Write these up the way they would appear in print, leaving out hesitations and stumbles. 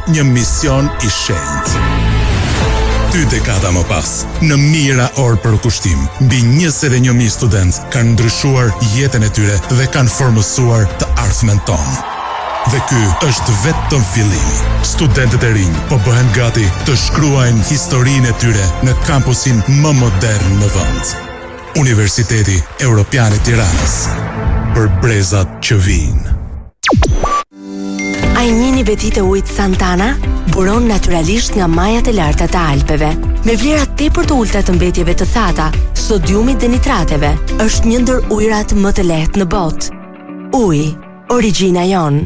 një mision I shenjtë. 2 dekada më pas, në mijëra orë për kushtim, mbi 21.000 student kanë ndryshuar jetën e tyre dhe kanë formësuar të ardhmen tonë. Dhe ky është vetëm fillimi. Studentët e rinj po bëhen gati të shkruajnë historinë e tyre në kampusin më modern në vend. Universiteti Europian I Tiranës. Për brezat që vijnë. A I njihni betit e ujit Santana? Buron natyralisht nga majat e larta të Alpeve, me vlera tepër të ulta të mbetjeve të thata, sodiumit dhe nitrateve. Është një ndër ujrat më të lehtë në botë. Uji, origjina jon.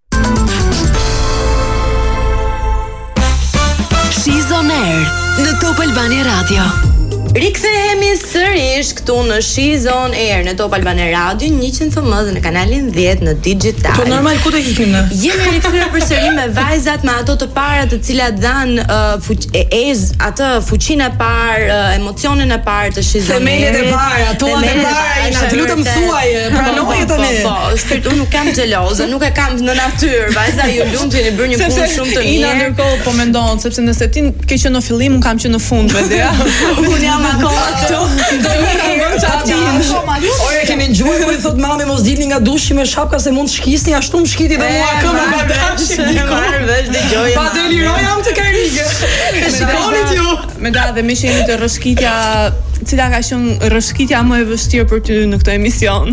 She's on air në Top Albania Radio. Rikthehemi sërish këtu në She's on Air në Top Albania Radio 100 FM dhe në kanalin 10 në digital. Po normal ku do ikim ne? Jemi rikthyer përsëri me vajzat, me ato të para të cilat dhanë atë fuqinë e parë, emocionin e parë të She's on Air. Themelet e para, toat e para, na të lutem thuaj, pranoje tani. Po, shpirt unë nuk kam xheloze, nuk e kam në natyrë. Vajza ju lumt jeni bërë një punë shumë të mirë. Ina ndërkohë po mendon, sepse nëse ti ke qenë në fillim, unë kam qenë në fund me idea. Unë jam akoma këtu. Ore kemi ngjuar kur I thot mami mos dilni nga dushi me shapka se mund të shkisni, ashtu më shkiti dhe mua këmbë nga dashi. Pa deliroj jam të karrige. Shikoni ju. Me da dhe më shihni të rrëshqitja, cila ka qenë rrëshqitja më e vështirë për ty në këtë emision.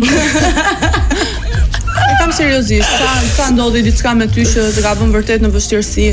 E kam seriozisht, ka ndodhi diçka me ty që të ka vënë vërtet në vështirësi?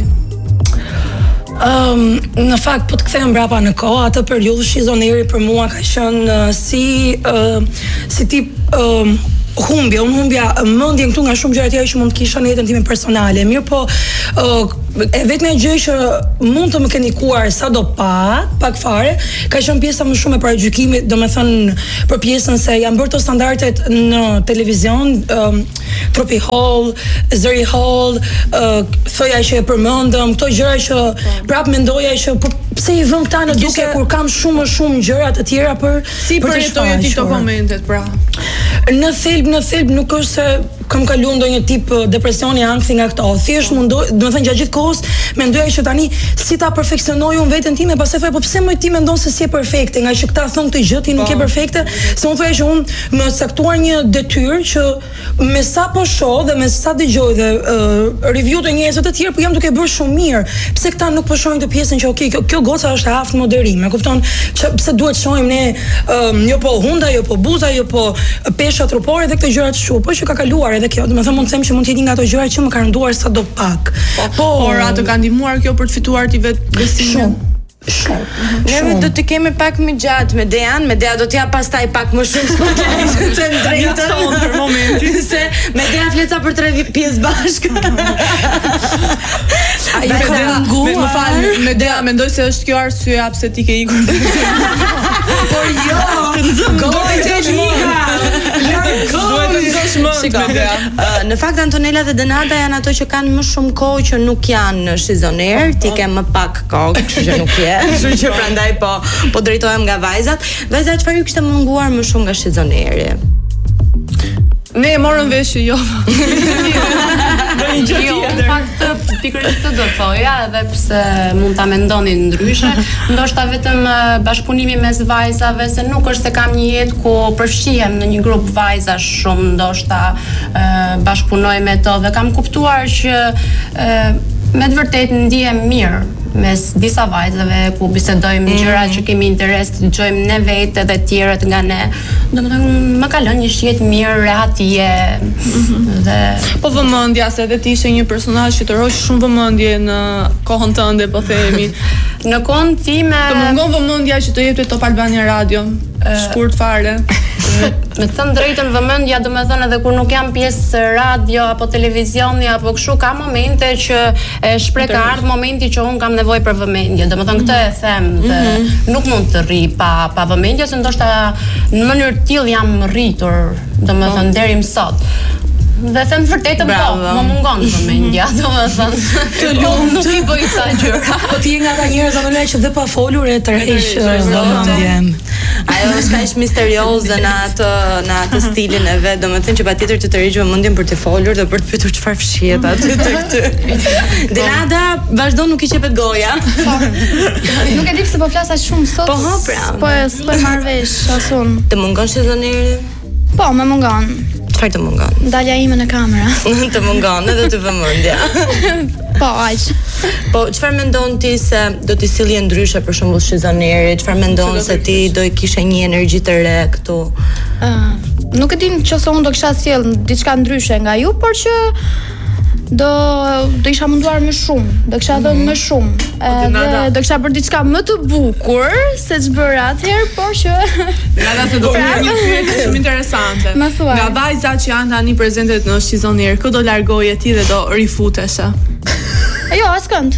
Në fakt po të kthehem mbrapa në kohë, atë periudhë She's on Air për mua ka qenë si tip humbja, unë humbja mendjen këtu nga shumë gjëra tjera që mund të kisha në jetën time personale. Mirë po, e vetmja gjë që mund të më kenikuar sado pak fare, ka qenë pjesa më shumë e paragjykimit, domethënë për pjesën se janë bërë to standardet në televizion, Tropi Hall, Zëri Hall, thoja që e përmendëm, këto gjëra që prap mendoja që pse I vën këta në duke kur kam shumë gjëra të tjera për si përjetoje ti këto momentet pra? Në thelb nuk është se kam kaluar ndonjë tip depresioni, ankthi nga këto. Thjesht domethënë gjatë gjithë kohës mendoja që tani si ta perfeksionoj unë veten time, pastaj thoj po pse më ti mendon se si e perfekte, nga që këta thon këtë gjë ti nuk je perfekte, se unë thoya që unë më caktuar një detyrë që me sa po shoh dhe me sa dëgjoj dhe review të njerëzve të tjerë, po jam duke bërë shumë mirë. Pse këta nuk po shohin të pjesën që okay, kjo goca është e aftë moderim, e kupton? Pse duhet shohim ne jo po hunda, jo po buza, jo po pesha trupore dhe këto gjëra të shup, po që ka kaluar edhe kjo, domethënë mund të them që mund të jetë nga ato gjëra që më kanë rënduar sado pak. Por atë ka ndihmuar kjo për të fituar ti vetë besimin. Neve do të kemi pak më gjatë me Dea do t'ja pastaj pak më shumë spotlight të drejtën për momentin se me Dea fleca për 3 pjesë bashkë. Ai më fal, me Dea mendoj se është kjo arsyeja pse ti ke ikur. Por jo, gojë të Në fakt Antonella dhe Denata janë ato që kanë më shumë kohë që nuk janë në She's on Air, ti ke më pak kohë, kështu që nuk je. Kështu që prandaj po drejtohem nga vajzat. Vajzat çfarë ju kishte munguar më shumë nga She's on Air? Ne e morëm vesh që jo. Jo, në fakt pikërisht këtë do thoja, edhe pse mund ta mendoni ndryshe, ndoshta vetëm bashkëpunimi mes vajzave, se nuk është se kam një jetë ku përfshihem në një grup vajzash shumë, ndoshta bashkëpunoj me to dhe kam kuptuar që me të vërtetë ndihem mirë mes disa vajzave ku bisedojmë gjëra që kemi interes të dëgjojmë ne vetë edhe të tjerët nga ne. Domethënë më ka lënë një shihet mirë, rehatie dhe po vëmendja se edhe ti ishe një personazh që të rosh shumë vëmendje në kohën tënde, po themi. Në kohën time të mungon vëmendja që të jepte Top Albania Radio. Shkurt fare. Me të thënë drejtën vëmendja, domethënë edhe kur nuk jam pjesë radio apo televizioni apo kështu, ka momente që shpreh ka ardhur momenti që un kam nevojë për vëmendje. Domethënë këtë e them dhe nuk mund të rri pa vëmendje, se ndoshta në mënyrë të tillë jam rritur, domethënë deri më sot. Dhe them vërtetën po, më mungon vëmendja, domethënë. Të lumt nuk I bëj sa gjëra. Po ti je nga ata njerëz që dhe pa folur e tërheq vëmendjen. Ajo është kaq misterioze në atë stilin e vet, domethënë që patjetër të tërhiq vëmendjen për të folur dhe për të pyetur çfarë fshihet aty tek ty. Denada vazhdon nuk I qepet goja. Nuk e di pse po flas aq shumë sot. Po pra. Po marr vesh asun. Të mungon shizoneri? Po, më mungon. Çfarë të mungon? Dalja ime në kamera. Të mungon edhe të vëmendja. Po, aq. Po, çfarë mendon ti se do t'i sillje ndryshe për shembull shizoneri? Çfarë mendon se ti do I kishe një energji të re këtu? Nuk e di nëse unë do kisha sjell diçka ndryshe nga ju, por që do isha munduar më shumë, do kisha dhënë më shumë. Edhe do kisha bërë diçka më të bukur se ç'bëra atëherë, por që Nada se do të bëj një pyetje shumë interesante. Nga vajzat që janë tani prezente në shizonier, kë do largoje ti dhe do rifuteshe? Jo, askënd.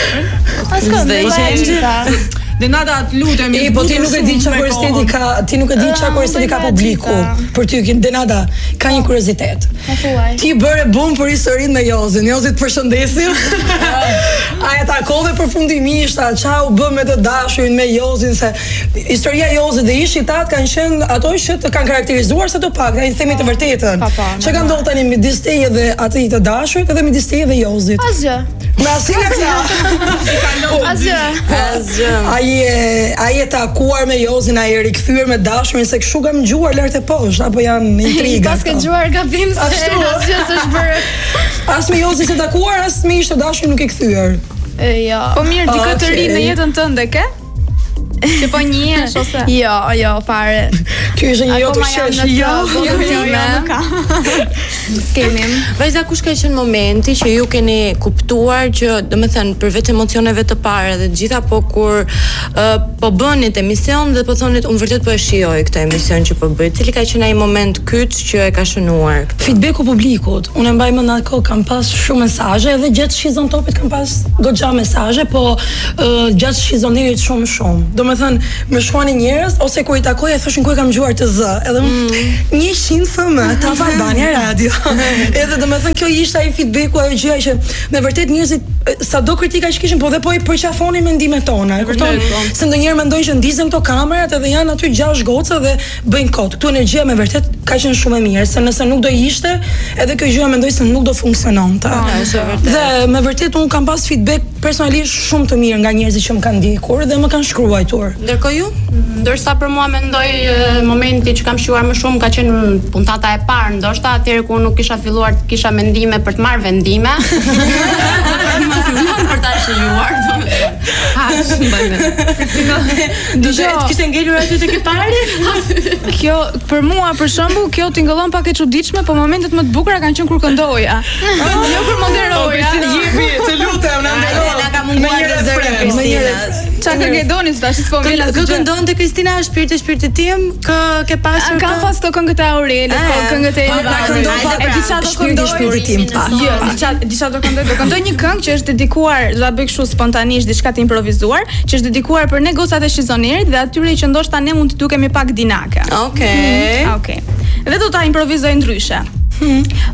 Denada të lutemi. Po ti nuk e di çfarë estetika, ti nuk e di çfarë estetika publiku. Për ty Denada ka një kuriozitet. Ti bëre bum për historinë me Jozin. Jozi të përshëndesim. A e takove përfundimisht ç'a u bë me të dashurin me Jozin, se historia e Jozit dhe ishi tat kanë qenë ato që të kanë karakterizuar sa të pak, ai themi të vërtetën. Çka ka ndodhur tani midis teje dhe atij të dashurit edhe midis teje dhe Jozit? Asgjë. Me asnjë Asgjë. Ai e takuar me Jozin, ai e rikthyer me dashurin, se kështu kam dëgjuar lart e poshtë, apo janë intriga? Pas ke dëgjuar gabim se asgjë s'është bërë. As me Jozin se takuar, as me ishte dashurin nuk e kthyer. Jo. Po mirë, dikë të ri në jetën tënde ke? Që po njihesh ose? Jo, fare. Ky është një jo të shesh. Jo, nuk ka. Skemi. Vajza, kush ka qenë momenti që ju keni kuptuar që, domethënë, përveç emocioneve të para dhe të gjitha, po kur po bënit emision dhe po thonit unë vërtet po e shijoj këtë emision që po bëj. Cili ka qenë ai moment kyç që e ka shënuar këtë? Feedbacku publikut. Unë mbaj mend atë kohë kam pas shumë mesazhe edhe gjatë Shizon Topit kam pas goxha mesazhe, po gjatë Shizonerit shumë. Domethënë, më shkruanin njerëz ose kur I takoja thoshin ku e kam dëgjuar të zë. Edhe 100 FM Top Albania Radio. Edhe domethënë kjo ishte ai feedbacku, ajo gjëja që me vërtet njerëzit sado kritika që kishin, po dhe po I përqafonin mendimet tona. E kupton? Se ndonjëherë mendojnë që ndizën këto kamerat edhe janë aty 6 goca dhe bëjnë kot. Ktu energjia me vërtet ka qenë shumë e mirë, se nëse nuk do ishte, edhe kjo gjëja mendoj se nuk do funksiononte. Dhe me vërtet unë kam pas feedback personalisht shumë të mirë nga njerëzit që më kanë ndjekur dhe më kanë shkruar. Ndërkohë ju? Ndërsa për mua mendoj momenti që kam shijuar më shumë ka qenë puntata e parë, ndoshta atëherë kur nuk kisha filluar të kisha mendime për të marrë vendime. Ma fillon për ta shijuar, Do të kishte ngelur aty tek e pari? Kjo për mua për shembull, kjo tingëllon pak e çuditshme, po momentet më të bukura kanë qenë kur këndoja. Jo kur moderoja. Jepi, të lutem, na ka munguar të zërin Kristina. Çfarë këngë doni tash? S'po vjen as. Kë këndonte Kristina shpirti tim, ke pasur. Kam pas të këngët e Aurelës, po këngët e Elvanit. E di çfarë do këndoj shpirti tim pa. Jo, di çfarë do këndoj. Do këndoj një këngë që është dedikuar, do ta bëj kështu spontanisht, diçka të improvisuar, që është dedikuar për ne gocat e Shizonerit dhe atyre që ndoshta ne mund të dukemi pak dinake. Okej. Dhe do ta improvizoj ndryshe.